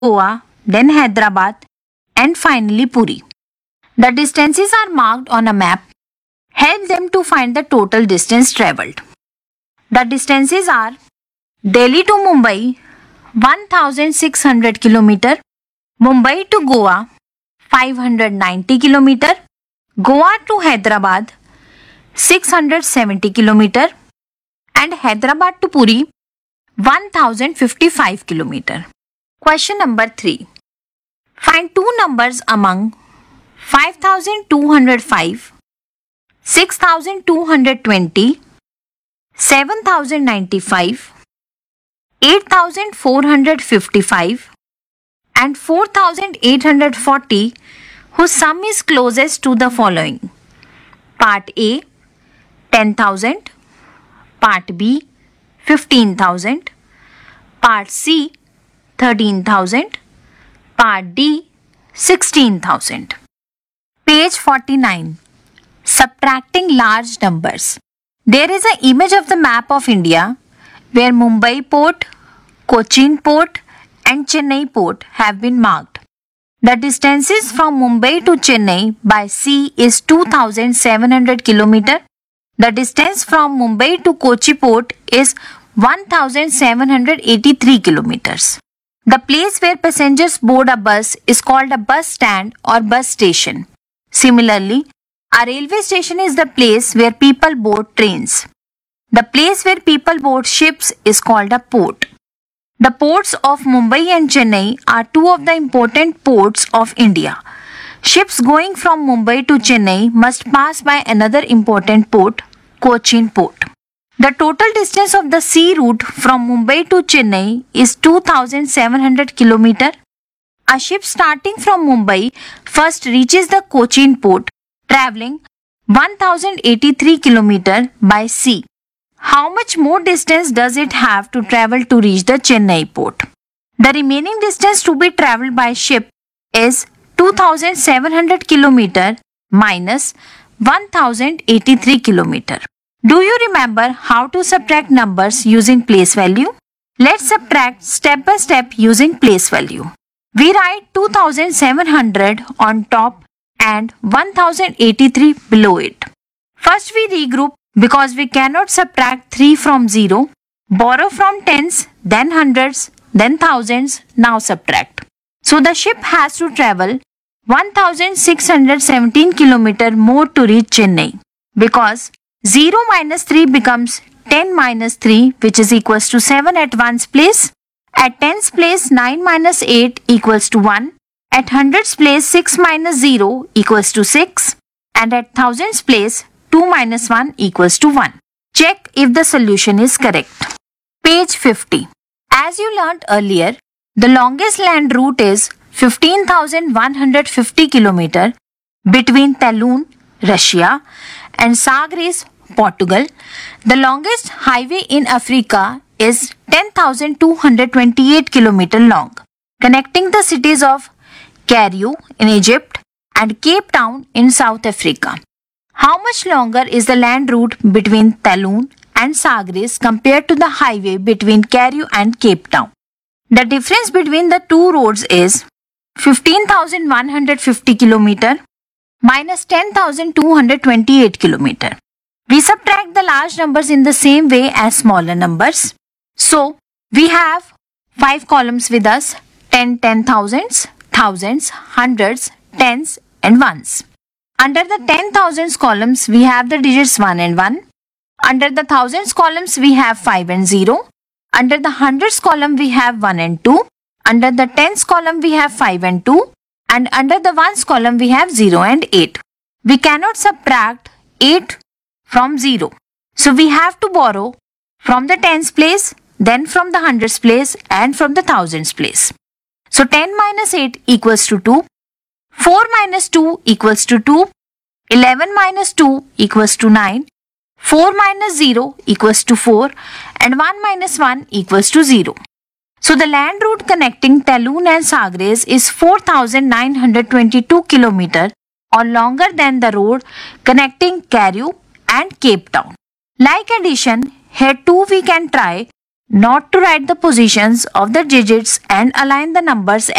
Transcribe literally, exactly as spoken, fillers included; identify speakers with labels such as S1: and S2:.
S1: Goa, then Hyderabad, and finally Puri. The distances are marked on a map. Help them to find the total distance travelled. The distances are Delhi to Mumbai one thousand six hundred kilometer, Mumbai to Goa five hundred ninety kilometer, Goa to Hyderabad six hundred seventy kilometer, and Hyderabad to Puri one thousand fifty-five kilometer. Question number three. Find two numbers among five thousand two hundred five, six thousand two hundred twenty, seven thousand ninety-five, eight thousand four hundred fifty-five, and four thousand eight hundred forty whose sum is closest to the following. Part A ten thousand, Part B fifteen thousand, Part C thirteen thousand, Part D sixteen thousand. Page forty-nine. Subtracting large numbers. There is an image of the map of India where Mumbai port, Cochin port and Chennai port have been marked. The distances from Mumbai to Chennai by sea is two thousand seven hundred kilometers. The distance from Mumbai to Kochi port is one thousand seven hundred eighty-three kilometers. The place where passengers board a bus is called a bus stand or bus station. Similarly, a railway station is the place where people board trains. The place where people board ships is called a port. The ports of Mumbai and Chennai are two of the important ports of India. Ships going from Mumbai to Chennai must pass by another important port, Cochin port. The total distance of the sea route from Mumbai to Chennai is two thousand seven hundred kilometers. A ship starting from Mumbai first reaches the Cochin port, travelling one thousand eighty-three kilometers by sea. How much more distance does it have to travel to reach the Chennai port? The remaining distance to be travelled by ship is two thousand seven hundred kilometers minus one thousand eighty-three kilometers. Do you remember how to subtract numbers using place value? Let's subtract step by step using place value. We write two thousand seven hundred on top and one thousand eighty-three below it. First we regroup because we cannot subtract three from zero. Borrow from tens, then hundreds, then thousands, now subtract. So the ship has to travel one thousand six hundred seventeen kilometers more to reach Chennai because zero minus three becomes ten minus three, which is equals to seven at ones place. At tens place nine minus eight equals to one. At hundreds place six minus zero equals to six. And at thousands place two minus one equals to one. Check if the solution is correct. Page fifty. As you learnt earlier, the longest land route is fifteen thousand one hundred fifty kilometers between Talun, Russia and Sagres, Portugal. The longest highway in Africa is ten thousand two hundred twenty-eight kilometers long, connecting the cities of Cairo in Egypt and Cape Town in South Africa. How much longer is the land route between Talun and Sagres compared to the highway between Cairo and Cape Town? The difference between the two roads is fifteen thousand one hundred fifty kilometers minus ten thousand two hundred twenty-eight kilometers. We subtract the large numbers in the same way as smaller numbers. So, we have five columns with us: ten, ten thousands, thousands, hundreds, tens and ones. Under the ten thousands columns, we have the digits one and one. Under the thousands columns, we have five and zero. Under the hundreds column, we have one and two. Under the tens column, we have five and two. And under the ones column, we have zero and eight. We cannot subtract eight from zero. So we have to borrow from the tens place, then from the hundreds place and from the thousands place. So ten minus eight equals to two. four minus two equals to two. eleven minus two equals to nine. four minus zero equals to four. And one minus one equals to zero. So the land route connecting Talun and Sagres is four thousand nine hundred twenty-two kilometers or longer than the road connecting Cairo and Cape Town. Like addition, here too we can try Not to write the positions of the digits and align the numbers